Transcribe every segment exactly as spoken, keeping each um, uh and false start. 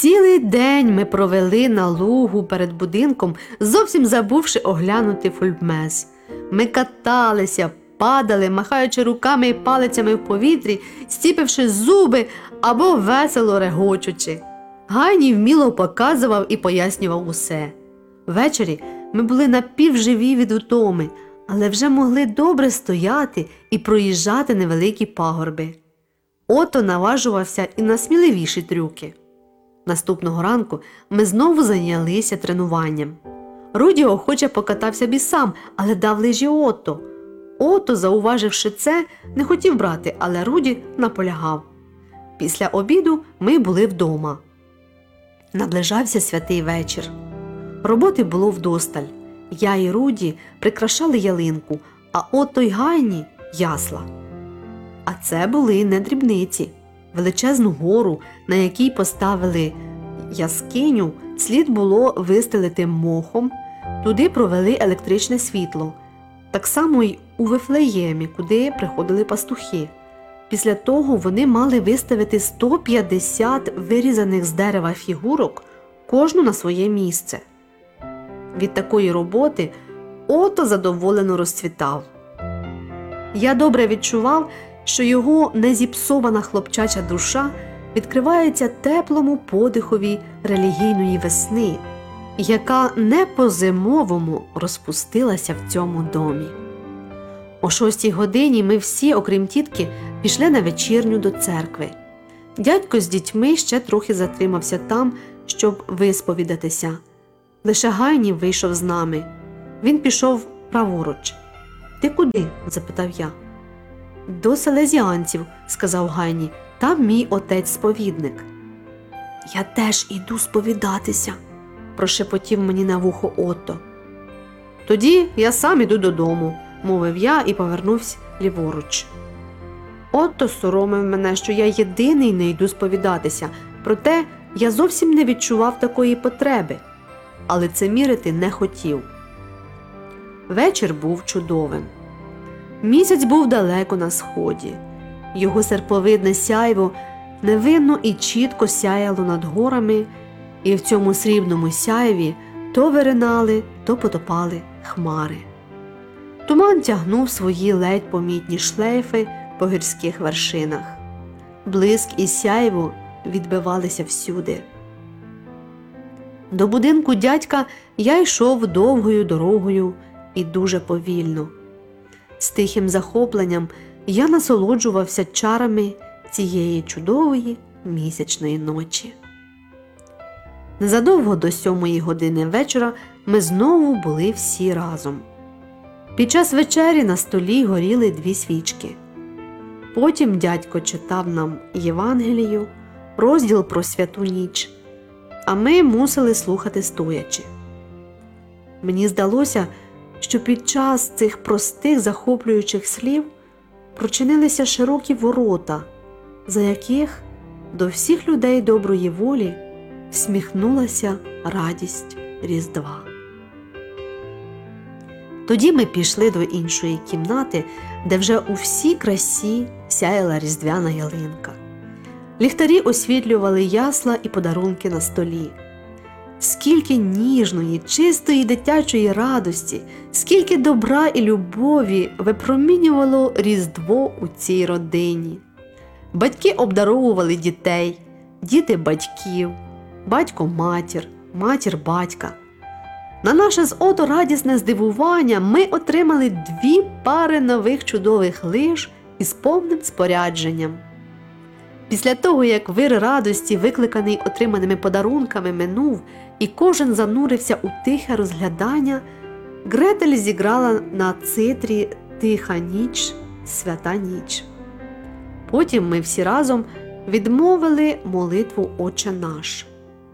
Цілий день ми провели на лугу перед будинком, зовсім забувши оглянути фульбмез. Ми каталися, падали, махаючи руками і палицями в повітрі, стіпивши зуби або весело регочучи. Гайні вміло показував і пояснював усе. Ввечері ми були напівживі від утоми, але вже могли добре стояти і проїжджати невеликі пагорби. Ото наважувався і на сміливіші трюки. Наступного ранку ми знову зайнялися тренуванням. Руді охоче покатався б і сам, але дав лижі Ото. Ото, зауваживши це, не хотів брати, але Руді наполягав. Після обіду ми були вдома. Наближався святий вечір. Роботи було вдосталь. Я і Руді прикрашали ялинку, а Ото й Гайні – ясла. А це були не дрібниці. Величезну гору, на якій поставили яскиню, слід було вистелити мохом, туди провели електричне світло. Так само й у Вифлеємі, куди приходили пастухи. Після того вони мали виставити сто п'ятдесят вирізаних з дерева фігурок, кожну на своє місце. Від такої роботи Ото задоволено розцвітав. Я добре відчував, що його незіпсована хлопчача душа відкривається теплому подихові релігійної весни, яка не по-зимовому розпустилася в цьому домі. О шостій годині ми всі, окрім тітки, пішли на вечірню до церкви. Дядько з дітьми ще трохи затримався там, щоб висповідатися. Лише Гайні вийшов з нами. Він пішов праворуч. «Ти куди?» – запитав я. «До селезіанців», – сказав Гайні, – «там мій отець-сповідник». «Я теж іду сповідатися», – прошепотів мені на вухо Ото. «Тоді я сам іду додому», – мовив я і повернувся ліворуч. Ото соромив мене, що я єдиний не йду сповідатися, проте я зовсім не відчував такої потреби, але це мірити не хотів. Вечір був чудовим. Місяць був далеко на сході. Його серповидне сяйво невинно і чітко сяяло над горами, і в цьому срібному сяєві то виринали, то потопали хмари. Туман тягнув свої ледь помітні шлейфи по гірських вершинах. Блиск і сяйво відбивалися всюди. До будинку дядька я йшов довгою дорогою і дуже повільно. З тихим захопленням я насолоджувався чарами цієї чудової місячної ночі. Незадовго до сьомої години вечора ми знову були всі разом. Під час вечері на столі горіли дві свічки. Потім дядько читав нам Євангелію, розділ про святу ніч, а ми мусили слухати стоячи. Мені здалося, що під час цих простих захоплюючих слів прочинилися широкі ворота, за яких до всіх людей доброї волі всміхнулася радість Різдва. Тоді ми пішли до іншої кімнати, де вже у всій красі сяяла різдвяна ялинка. Ліхтарі освітлювали ясла і подарунки на столі. Скільки ніжної, чистої дитячої радості, скільки добра і любові випромінювало Різдво у цій родині. Батьки обдаровували дітей, діти батьків, батько матір, матір батька. На наше з Ото радісне здивування ми отримали дві пари нових чудових лиж із повним спорядженням. Після того, як вир радості, викликаний отриманими подарунками, минув, і кожен занурився у тихе розглядання, Гретель зіграла на цитрі «Тиха ніч, свята ніч». Потім ми всі разом відмовили молитву «Отче наш».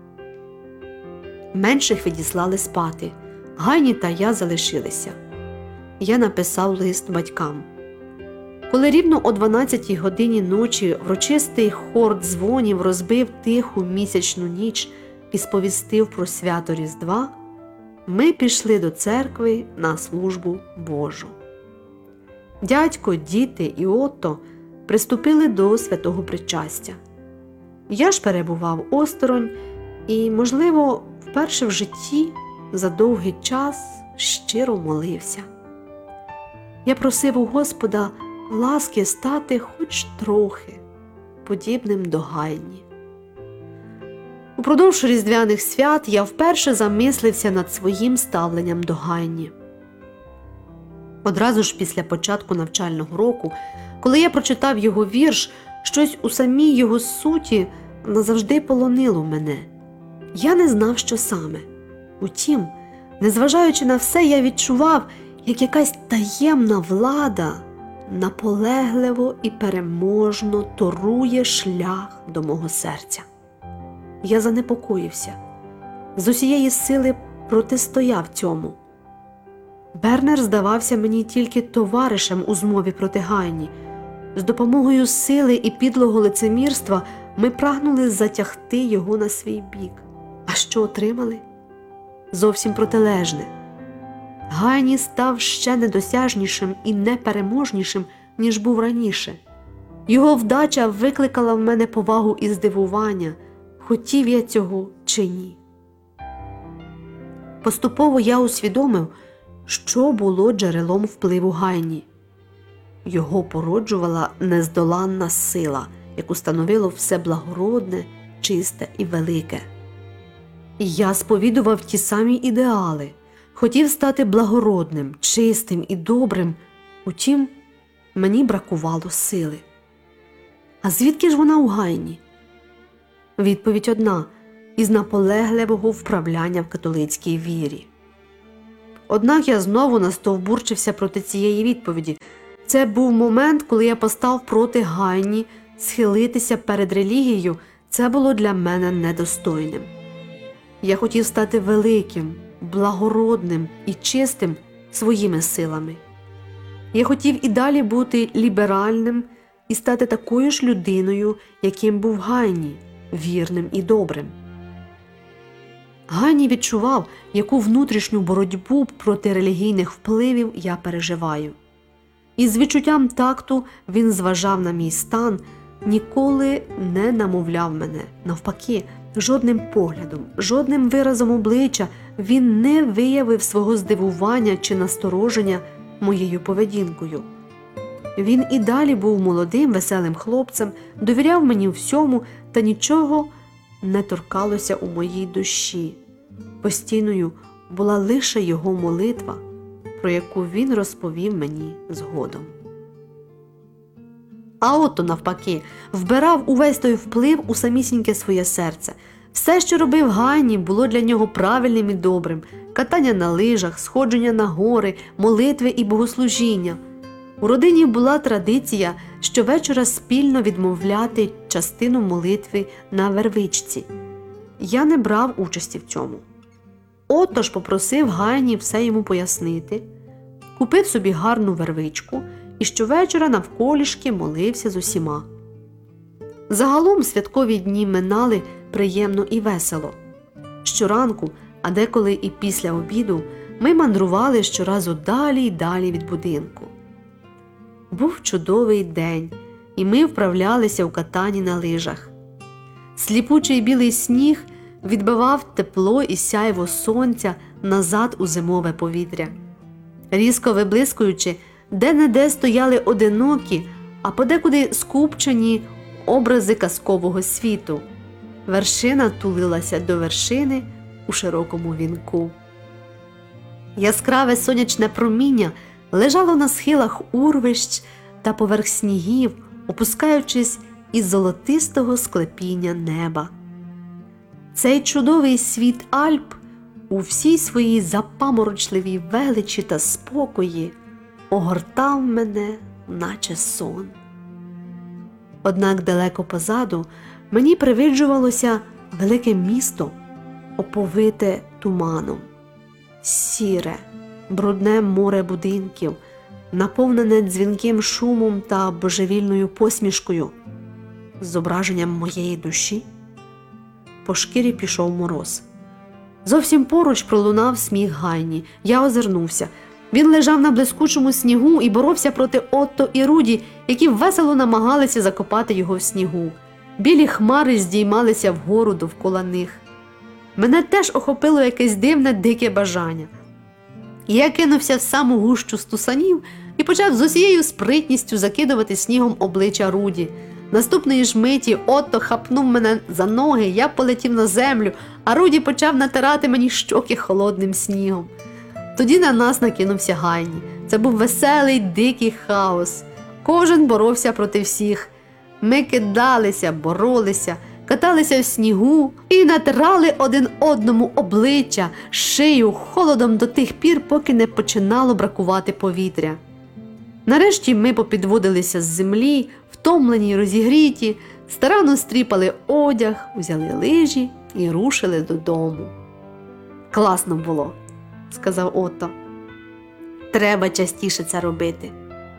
Менших відіслали спати, Гайні та я залишилися. Я написав лист батькам. Коли рівно о дванадцятій годині ночі врочистий хор дзвонів розбив тиху місячну ніч і сповістив про свято Різдва, ми пішли до церкви на службу Божу. Дядько, діти і Ото приступили до святого причастя. Я ж перебував осторонь І, можливо, вперше в житті за довгий час щиро молився. Я просив у Господа ласки стати хоч трохи подібним до Гайні. Упродовж різдвяних свят я вперше замислився над своїм ставленням до Гайні. Одразу ж після початку навчального року, коли я прочитав його вірш, щось у самій його суті назавжди полонило мене. Я не знав, що саме. Утім, незважаючи на все, я відчував, як якась таємна влада наполегливо і переможно торує шлях до мого серця. Я занепокоївся, з усієї сили протистояв цьому. Бернер здавався мені тільки товаришем у змові проти Гайні. З допомогою сили і підлого лицемірства ми прагнули затягти його на свій бік. А що отримали? Зовсім протилежне. Гайні став ще недосяжнішим і непереможнішим, ніж був раніше. Його вдача викликала в мене повагу і здивування, хотів я цього чи ні. Поступово я усвідомив, що було джерелом впливу Гайні. Його породжувала нездоланна сила, яку становило все благородне, чисте і велике. І я сповідував ті самі ідеали, хотів стати благородним, чистим і добрим, утім, мені бракувало сили. А звідки ж вона у Гайні? Відповідь одна – із наполегливого вправляння в католицькій вірі. Однак я знову настовбурчився проти цієї відповіді. Це був момент, коли я постав проти Гайні, схилитися перед релігією – це було для мене недостойним. Я хотів стати великим, благородним і чистим своїми силами. Я хотів і далі бути ліберальним і стати такою ж людиною, яким був Гайні, вірним і добрим. Гайні відчував, яку внутрішню боротьбу проти релігійних впливів я переживаю. І з відчуттям такту він зважав на мій стан, ніколи не намовляв мене. Навпаки, жодним поглядом, жодним виразом обличчя він не виявив свого здивування чи настороження моєю поведінкою. Він і далі був молодим, веселим хлопцем, довіряв мені всьому, та нічого не торкалося у моїй душі. Постійною була лише його молитва, про яку він розповів мені згодом. А Отто, навпаки, вбирав увесь той вплив у самісіньке своє серце. Все, що робив Гайні, було для нього правильним і добрим. Катання на лижах, сходження на гори, молитви і богослужіння. У родині була традиція щовечора спільно відмовляти частину молитви на вервичці. Я не брав участі в цьому. Отто ж попросив Гайні все йому пояснити, купив собі гарну вервичку і щовечора навколішки молився з усіма. Загалом святкові дні минали приємно і весело. Щоранку, а деколи і після обіду, ми мандрували щоразу далі й далі від будинку. Був чудовий день, і ми вправлялися у катанні на лижах. Сліпучий білий сніг відбивав тепло і сяйво сонця назад у зимове повітря. Різко виблискуючи, де-не-де стояли одинокі, а подекуди скупчені образи казкового світу. Вершина тулилася до вершини у широкому вінку. Яскраве сонячне проміння лежало на схилах урвищ та поверх снігів, опускаючись із золотистого склепіння неба. Цей чудовий світ Альп у всій своїй запаморочливій величі та спокої огортав мене, наче сон. Однак далеко позаду мені привиджувалося велике місто, оповите туманом. Сіре, брудне море будинків, наповнене дзвінким шумом та божевільною посмішкою. З зображенням моєї душі по шкірі пішов мороз. Зовсім поруч пролунав сміх Гайні. Я озирнувся. Він лежав на блискучому снігу і боровся проти Отто і Руді, які весело намагалися закопати його в снігу. Білі хмари здіймалися вгору довкола них. Мене теж охопило якесь дивне дике бажання. Я кинувся в саму гущу стусанів і почав з усією спритністю закидувати снігом обличчя Руді. Наступної ж миті Отто хапнув мене за ноги, я полетів на землю, а Руді почав натирати мені щоки холодним снігом. Тоді на нас накинувся Ганні. Це був веселий, дикий хаос. Кожен боровся проти всіх. Ми кидалися, боролися, каталися в снігу і натирали один одному обличчя, шию холодом до тих пір, поки не починало бракувати повітря. Нарешті ми попідводилися з землі, втомлені й розігріті, старанно стріпали одяг, взяли лижі і рушили додому. «Класно було», – сказав Отто. «Треба частіше це робити».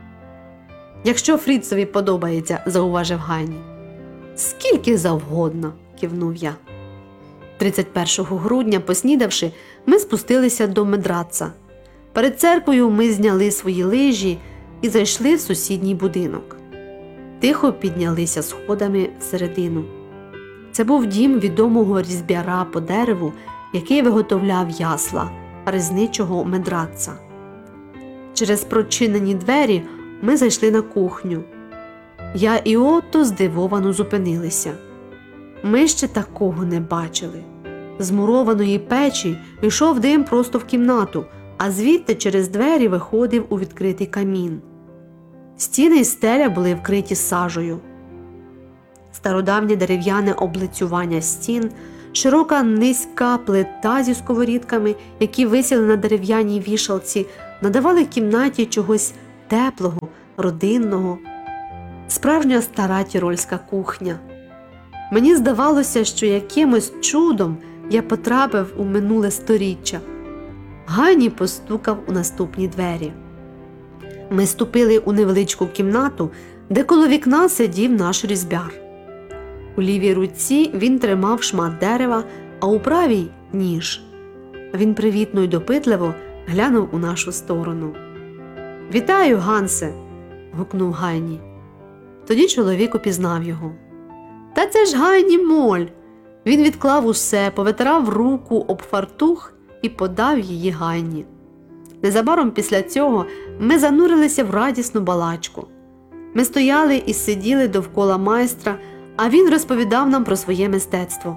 «Якщо Фріцові подобається», – зауважив Ганні. «Скільки завгодно», – кивнув я. тридцять першого грудня, поснідавши, ми спустилися до Медраца. Перед церквою ми зняли свої лижі і зайшли в сусідній будинок. Тихо піднялися сходами всередину. Це був дім відомого різьбяра по дереву, який виготовляв ясла, резничого Медраца. Через прочинені двері ми зайшли на кухню. Я і Отто здивовано зупинилися. Ми ще такого не бачили. З мурованої печі йшов дим просто в кімнату, а звідти через двері виходив у відкритий камін. Стіни і стеля були вкриті сажею. Стародавнє дерев'яне облицювання стін, широка низька плита зі сковорідками, які висіли на дерев'яній вішалці, надавали кімнаті чогось теплого, родинного. Справжня стара тірольська кухня. Мені здавалося, що якимось чудом я потрапив у минуле сторіччя. Ганні постукав у наступні двері. Ми ступили у невеличку кімнату, де коло вікна сидів наш різьбяр. У лівій руці він тримав шмат дерева, а у правій – ніж. Він привітно й допитливо глянув у нашу сторону. «Вітаю, Гансе!» – гукнув Ганні. Тоді чоловік упізнав його. «Та це ж Ганні Моль!» Він відклав усе, повитирав руку об фартух і подав її Ганні. Незабаром після цього ми занурилися в радісну балачку. Ми стояли і сиділи довкола майстра, а він розповідав нам про своє мистецтво.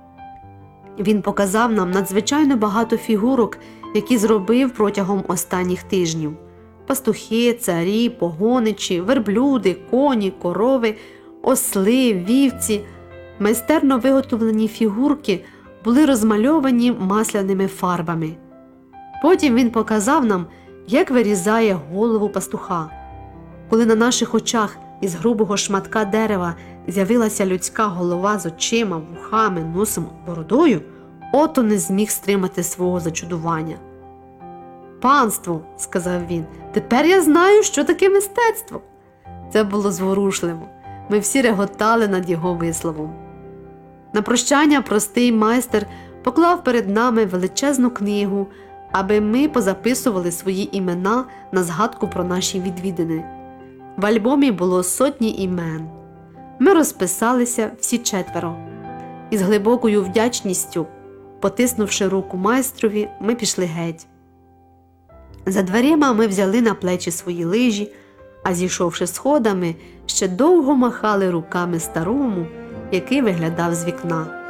Він показав нам надзвичайно багато фігурок, які зробив протягом останніх тижнів. Пастухи, царі, погоничі, верблюди, коні, корови, осли, вівці. Майстерно виготовлені фігурки були розмальовані масляними фарбами. Потім він показав нам, як вирізає голову пастуха. Коли на наших очах із грубого шматка дерева з'явилася людська голова з очима, вухами, носом, бородою, Отто не зміг стримати свого зачудування. «Панство», – сказав він, – «тепер я знаю, що таке мистецтво». Це було зворушливо. Ми всі реготали над його висловом. На прощання простий майстер поклав перед нами величезну книгу, аби ми позаписували свої імена на згадку про наші відвідини. В альбомі було сотні імен. Ми розписалися всі четверо. І з глибокою вдячністю, потиснувши руку майстрові, ми пішли геть. За дверима ми взяли на плечі свої лижі, а зійшовши сходами, ще довго махали руками старому, який виглядав з вікна.